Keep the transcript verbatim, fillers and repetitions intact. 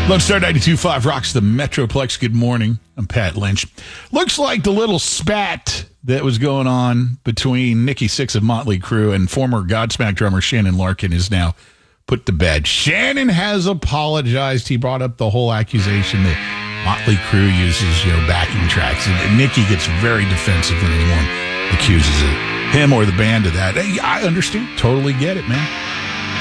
Lone Star ninety-two point five rocks the Metroplex. Good morning. I'm Pat Lynch. Looks like the little spat that was going on between Nikki Sixx of Motley Crue and former Godsmack drummer Shannon Larkin is now put to bed. Shannon has apologized. He brought up the whole accusation that Motley Crue uses, you know, backing tracks. And, and Nikki gets very defensive when anyone accuses it, him or the band of that. Hey, I understand. Totally get it, man.